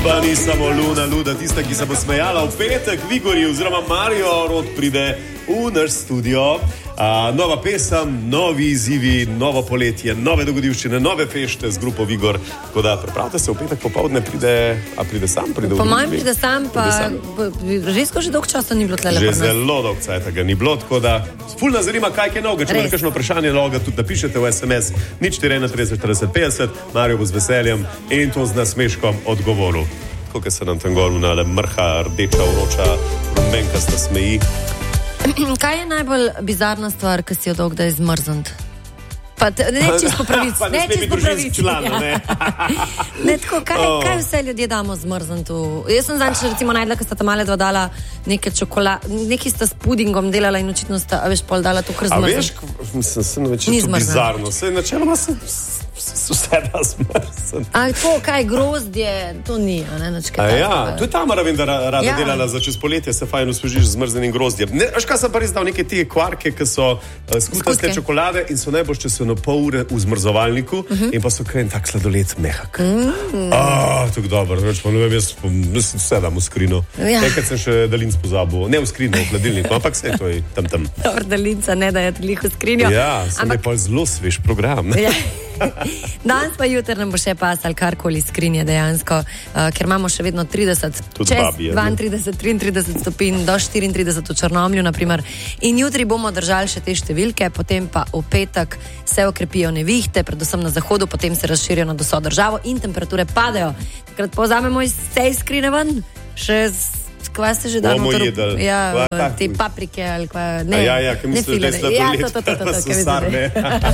Pa ni samo Luna luda, tista, ki se bo smejala v petek, Vigori oziroma Mario Rod pride v naš studio. Nova pesem, novi izzivi, novo poletje, nove dogodivščine, nove fešte z grupo Vigor. Tako da pripravite se, v petek popoldne pride sam? Po mojem pride sam, pa Žisko že dolgo časa ni bilo tlele. Že zelo dolgo časa ga ni bilo, tako da ful nas zanima, kaj je novega. Če imate kakšno vprašanje novega, tudi napišete v SMS 0431 40 50, Mario bo z veseljem in to z nasmeškom odgovoril. Koliko se nam tam gor vnale mrha, rdeča, vroča, rumenkasta smeji. Kaj je najbolj bizarna stvar, ki si jo dolgo da je zmrznut? Pa ne čisto pravic. Pa ne sme biti družinski član, ne? Ne, tako, kaj vse ljudje damo zmrznutu? Jaz sem zanj, recimo, najdla, ko sta ta male dva dala neke čokolade, neki sta s pudingom delala in očitno sta, veš, pol dala to kar zmrznuto. A veš, sem večito bizarno. Sej načeloma sem vse da zmrznuto. A to, kaj, grozdje, to ni, a ne? To je Tamara, vem, da rada delala za čez poletje, se fajn uslužiš z zmrznjenim grozdjem. Veš, kaj sem pa res dal neke te kvarke, ki so skutaste čokolade in so najbolj, če so na pol ure v zmrzovalniku in pa so kren tak sladoled mehak. Tako dobro, več pa ne vem, jaz vse dam v skrino. Nekaj sem še dalinc pozabil, ne v skrino, v hladilniku, ampak vse to je tam. Dobro, dalinca ne daje toliko v skrinjo. Ja, sem je pa zelo svež program. Danes pa jutri nam bo še pasal karkoli skrinje dejansko, ker imamo še vedno 30, čez 32, 33 stopinj do 34 v Črnomlju, naprimer. In jutri bomo držali še te številke, potem pa v petek se okrepijo nevihte, predvsem na zahodu, potem se razširijo na vso državo in temperature padajo. Takrat povzamemo iz tej skrine ven, še kva ste že dali noter? Ja, te paprike ali kva, ne. Ja, kaj misliš, da je sladoled, pa so sarne.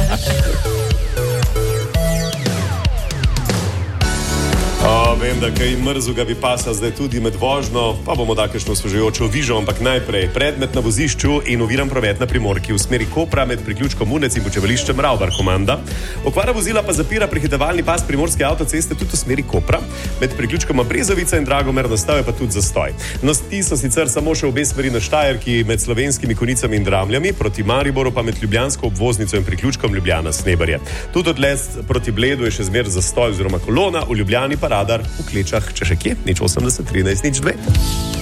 Vem, da kaj mrzu ga bi pasal zdaj tudi med vožnjo, pa bomo takšno osvežujočo vižo, ampak najprej predmet na vozišču in oviran promet na Primorki v smeri Kopra med priključkom Munec in Počevališčem Ravbar komanda. Okvara vozila pa zapira prehitevalni pas primorske avtoceste tudi v smeri Kopra. Med priključkoma Brezovica in Dragomer nastal je pa tudi zastoj. No, ti so sicer samo še obe smeri na Štajerki med Slovenskimi Konicami in Dramljami, proti Mariboru pa med Ljubljansko obvoznico in priključkom Ljubljana-Sneberje. Tudi odles proti Bledu je še zmer zastoj oziroma kolona, v Ljubljani pa radar v Klečah, če še kje, 080 13 02.